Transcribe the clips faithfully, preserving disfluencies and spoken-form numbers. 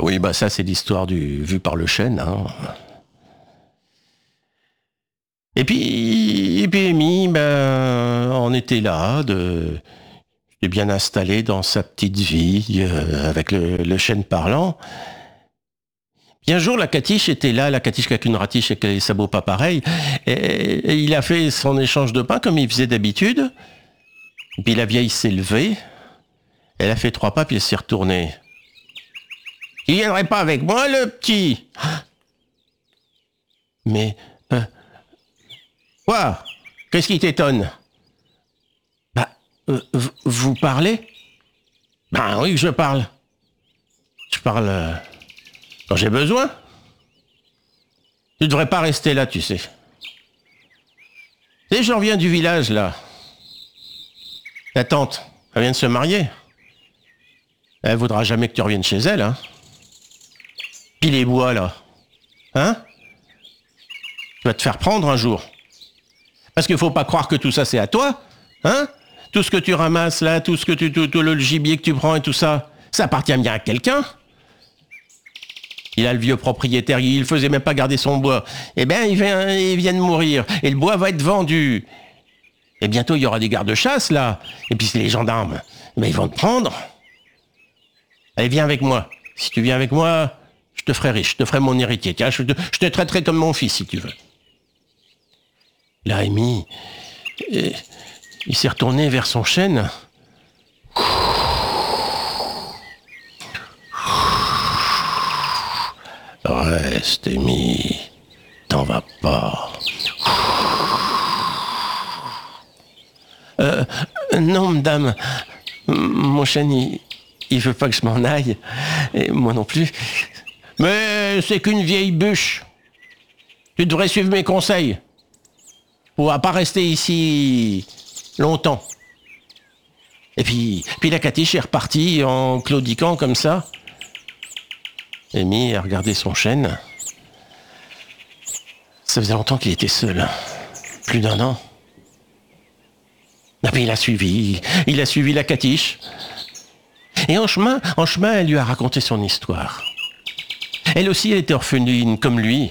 Oui, bah ça c'est l'histoire du vu par le chêne. Hein. Et puis, et puis Amy, ben, on était là, de, de bien installé dans sa petite vie, euh, avec le, le chêne parlant. Puis un jour, la catiche était là, la catiche avec une ratiche et les sabots pas pareils, et, et il a fait son échange de pain comme il faisait d'habitude. Et puis la vieille s'est levée, elle a fait trois pas, puis elle s'est retournée. « Il viendrait pas avec moi, le petit ?» Mais... Euh, quoi ? Qu'est-ce qui t'étonne ? Bah, euh, v- vous parlez ? Ben oui, je parle. Je parle euh, quand j'ai besoin. Tu devrais pas rester là, tu sais. Tu sais, je reviens du village, là. Ta tante, elle vient de se marier. Elle voudra jamais que tu reviennes chez elle, hein. Puis les bois, là. Hein ? Tu vas te faire prendre un jour. Parce qu'il faut pas croire que tout ça, c'est à toi. Hein ? Tout ce que tu ramasses, là, tout ce que tu, tout, tout le gibier que tu prends et tout ça, ça appartient bien à quelqu'un. Il a le vieux propriétaire, il faisait même pas garder son bois. Eh bien, il vient, il vient de mourir. Et le bois va être vendu. Et bientôt, il y aura des gardes-chasse, là. Et puis, c'est les gendarmes. Mais ils vont te prendre. Allez, viens avec moi. Si tu viens avec moi, je te ferai riche, je te ferai mon héritier. Tiens, je te, je te traiterai comme mon fils, si tu veux. Là, Amy, il s'est retourné vers son chêne. Reste, Amy. T'en vas pas. Euh, non, madame. Mon chêne, il, il veut pas que je m'en aille. Et moi non plus. Mais c'est qu'une vieille bûche. Tu devrais suivre mes conseils. Pour pas rester ici longtemps. Et puis, puis la catiche est repartie en claudiquant comme ça. Amy a regardé son chêne. Ça faisait longtemps qu'il était seul. Plus d'un an. Et puis il a suivi. Il a suivi la catiche. Et en chemin, en chemin, elle lui a raconté son histoire. Elle aussi, elle était orpheline comme lui.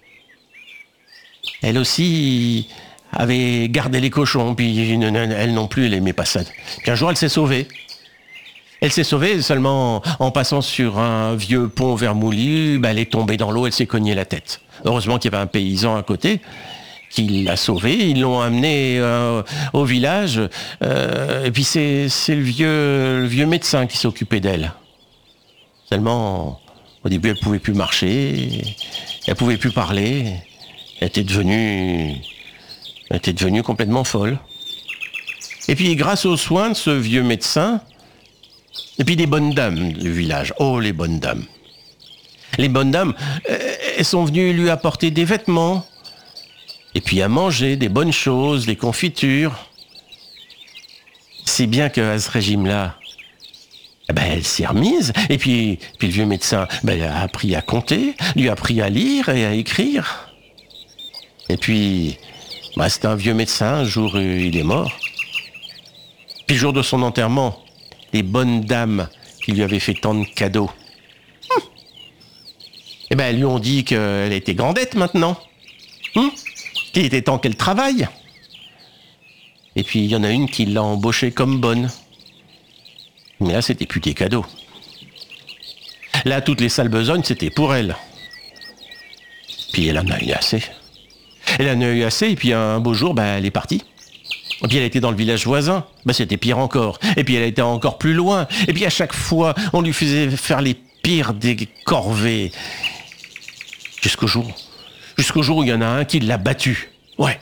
Elle aussi avait gardé les cochons, puis elle non plus, elle aimait pas ça. Puis un jour, elle s'est sauvée. Elle s'est sauvée seulement en passant sur un vieux pont vermoulu, ben elle est tombée dans l'eau, elle s'est cognée la tête. Heureusement qu'il y avait un paysan à côté qui l'a sauvée, ils l'ont amenée euh, au village, euh, et puis c'est, c'est le, vieux, le vieux médecin qui s'occupait d'elle. Seulement, au début, elle pouvait plus marcher, elle pouvait plus parler, elle était devenue, elle était devenue complètement folle. Et puis, grâce aux soins de ce vieux médecin, et puis des bonnes dames du village, oh les bonnes dames. Les bonnes dames, elles sont venues lui apporter des vêtements, et puis à manger des bonnes choses, des confitures. C'est bien qu'à ce régime-là, eh ben, elle s'y est remise, et puis, puis le vieux médecin ben, a appris à compter, lui a appris à lire et à écrire. Et puis, ben, c'était un vieux médecin, un jour il est mort. Puis le jour de son enterrement, les bonnes dames qui lui avaient fait tant de cadeaux, hum. eh ben, elles lui ont dit qu'elle était grandette maintenant. Hum. Qu'il était temps qu'elle travaille. Et puis il y en a une qui l'a embauchée comme bonne. Mais là, c'était plus des cadeaux. Là, toutes les sales besognes, c'était pour elle. Puis elle en a eu assez. Elle en a eu assez, et puis un beau jour, bah, elle est partie. Et puis elle était dans le village voisin. Bah, c'était pire encore. Et puis elle était encore plus loin. Et puis à chaque fois, on lui faisait faire les pires des corvées. Jusqu'au jour... Jusqu'au jour où il y en a un qui l'a battue. Ouais.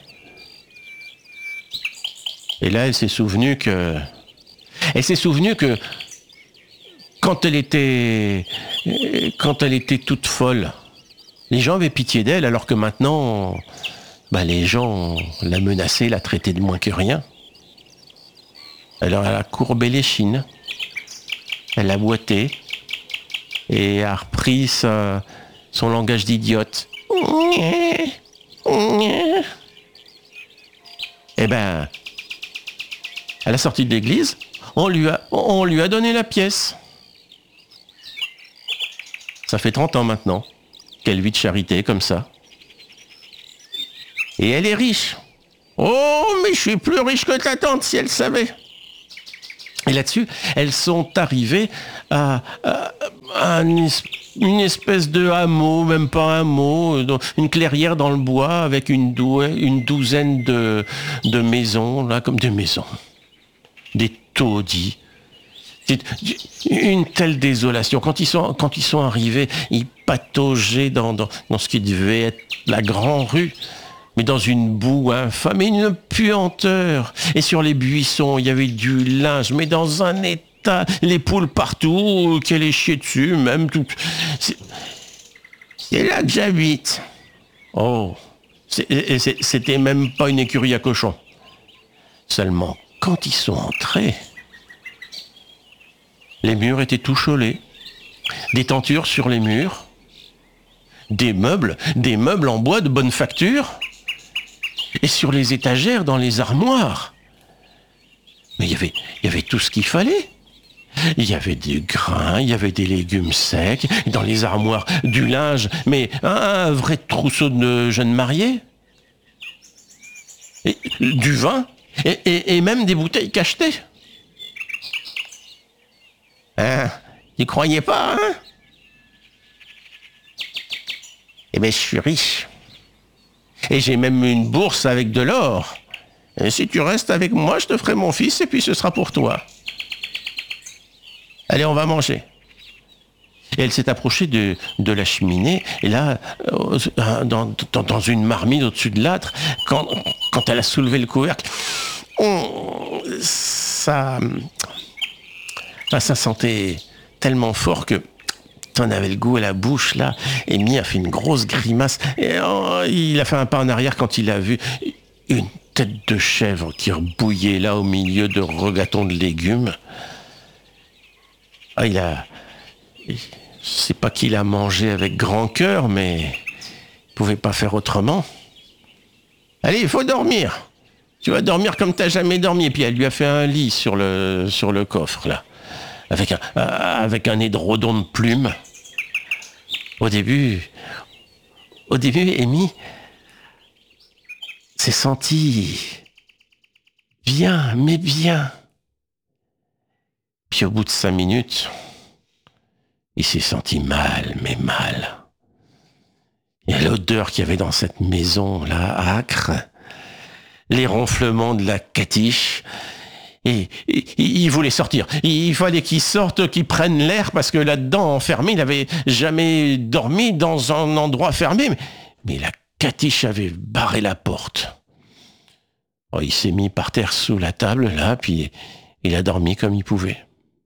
Et là, elle s'est souvenue que... Elle s'est souvenue que... Quand elle était... Quand elle était toute folle, les gens avaient pitié d'elle, alors que maintenant... Bah, les gens la menaçaient, la traitaient de moins que rien. Alors elle a courbé les chines. Elle a boité. Et a repris sa... son langage d'idiote. Eh ben, à la sortie de l'église, on lui a, on lui a donné la pièce. Ça fait trente ans maintenant qu'elle vit de charité comme ça. Et elle est riche. Oh, mais je suis plus riche que ta tante, si elle savait. Et là-dessus, elles sont arrivées à, à, à une, une espèce de hameau, même pas un hameau, une clairière dans le bois avec une, dou- une douzaine de, de maisons, là, comme des maisons. Des taudis. C'est une telle désolation. Quand ils sont, quand ils sont arrivés, ils pataugeaient dans, dans, dans ce qui devait être la grande rue, mais dans une boue infâme et une puanteur. Et sur les buissons, il y avait du linge, mais dans un état, les poules partout, qu'elle est chiée dessus, même tout. C'est, c'est là que j'habite. Oh, c'est, et c'est, c'était même pas une écurie à cochons. Seulement, quand ils sont entrés, les murs étaient tout chaulés, des tentures sur les murs, des meubles, des meubles en bois de bonne facture, et sur les étagères, dans les armoires. Mais il y avait, il y avait tout ce qu'il fallait. Il y avait du grain, il y avait des légumes secs, dans les armoires, du linge, mais un, un vrai trousseau de jeunes mariés. Et, du vin, et, et, et même des bouteilles cachetées. Hein, tu croyais pas, hein? Eh bien, je suis riche. Et j'ai même une bourse avec de l'or. Et si tu restes avec moi, je te ferai mon fils et puis ce sera pour toi. Allez, on va manger. Et elle s'est approchée de, de la cheminée, et là, dans, dans, dans une marmite au-dessus de l'âtre, quand, quand elle a soulevé le couvercle, on, ça... Ah, ça sentait tellement fort que t'en avais le goût à la bouche, là. Et Mie a fait une grosse grimace. Et oh, il a fait un pas en arrière quand il a vu une tête de chèvre qui rebouillait là au milieu de regatons de légumes. Ah, il a... C'est pas qu'il a mangé avec grand cœur, mais il pouvait pas faire autrement. Allez, il faut dormir. Tu vas dormir comme t'as jamais dormi. Et puis elle lui a fait un lit sur le, sur le coffre, là. Avec un, avec un édredon de plumes. Au début, au début, Amy s'est sentie bien, mais bien. Puis au bout de cinq minutes, il s'est senti mal, mais mal. Et l'odeur qu'il y avait dans cette maison-là, âcre, les ronflements de la catiche. Et, et, il voulait sortir. Il fallait qu'il sorte, qu'il prenne l'air, parce que là-dedans, enfermé, il n'avait jamais dormi dans un endroit fermé. Mais, mais la catiche avait barré la porte. Oh, il s'est mis par terre sous la table, là, puis il a dormi comme il pouvait.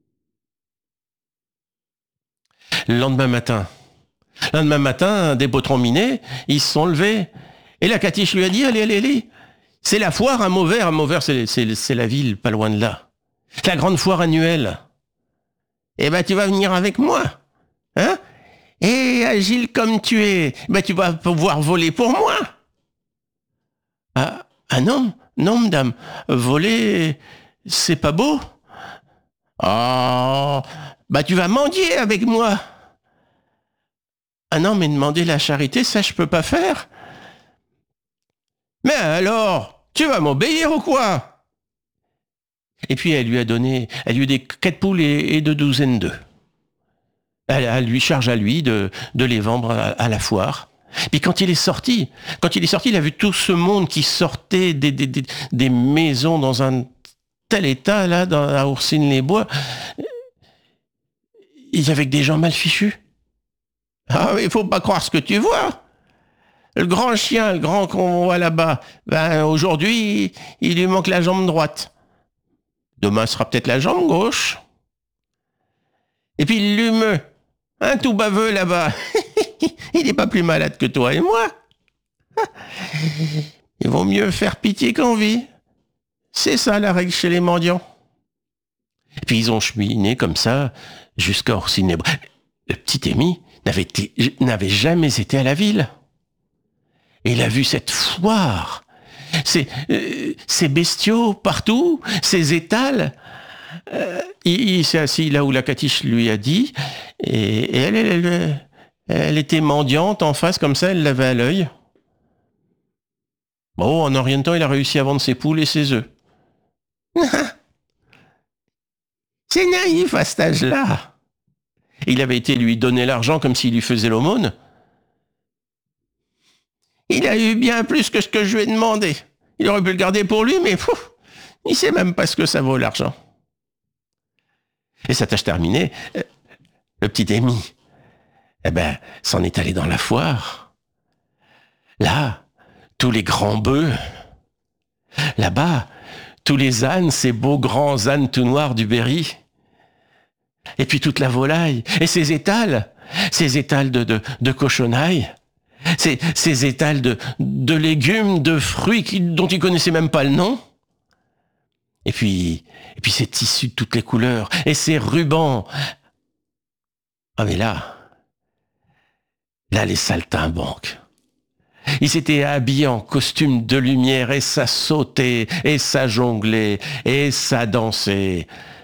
Le lendemain matin, le lendemain matin, des potrons minés, ils se sont levés. Et la catiche lui a dit, allez, allez, allez. C'est la foire à Mauvert. À Mauvert, c'est, c'est, c'est la ville pas loin de là. La grande foire annuelle. Eh ben, tu vas venir avec moi. Hein? Et agile comme tu es, ben, tu vas pouvoir voler pour moi. Ah, ah non, non, madame. Voler, c'est pas beau. Oh, bah, tu vas mendier avec moi. Ah non, mais demander la charité, ça, je peux pas faire. Mais alors, tu vas m'obéir ou quoi? Et puis elle lui a donné, elle lui a des quatre poules et, et deux douzaines d'œufs. Elle, elle lui charge à lui de, de les vendre à, à la foire. Puis quand il est sorti, quand il est sorti, il a vu tout ce monde qui sortait des, des, des, des maisons dans un tel état, là, dans, à Oursines-les-Bois. Il y avait que des gens mal fichus. Ah mais il faut pas croire ce que tu vois. Le grand chien, le grand qu'on voit là-bas, ben aujourd'hui, il lui manque la jambe droite. Demain sera peut-être la jambe gauche. Et puis le lumeux, un tout baveux là-bas, il n'est pas plus malade que toi et moi. Il vaut mieux faire pitié qu'en vie. C'est ça la règle chez les mendiants. Et puis ils ont cheminé comme ça jusqu'à Orsines-les-Bois. Le petit Amy n'avait, été, n'avait jamais été à la ville. Et il a vu cette foire, ces, euh, ces bestiaux partout, ces étals. Euh, il, il s'est assis là où la catiche lui a dit, et, et elle, elle, elle, Elle était mendiante en face, comme ça, elle l'avait à l'œil. Bon, en un rien de temps, il a réussi à vendre ses poules et ses œufs. C'est naïf à cet âge-là. Il avait été lui donner l'argent comme s'il lui faisait l'aumône. Il a eu bien plus que ce que je lui ai demandé. Il aurait pu le garder pour lui, mais pouf, il sait même pas ce que ça vaut l'argent. Et sa tâche terminée, le petit Émi, eh ben, s'en est allé dans la foire. Là, tous les grands bœufs. Là-bas, tous les ânes, ces beaux grands ânes tout noirs du Berry. Et puis toute la volaille, et ces étals, ces étals de, de, de cochonailles, ces, ces étals de, de légumes, de fruits qui, dont il connaissait même pas le nom. Et puis, et puis ces tissus de toutes les couleurs, et ces rubans. Ah mais là, là les saltimbanques. Il s'était habillé en costume de lumière, et ça sautait, et ça jonglait, et ça dansait.